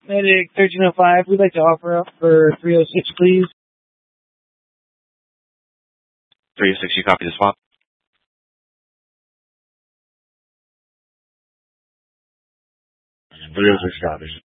Medic 1305, we'd like to offer up for 306, please. 306, you copy the swap? Three 306 copies.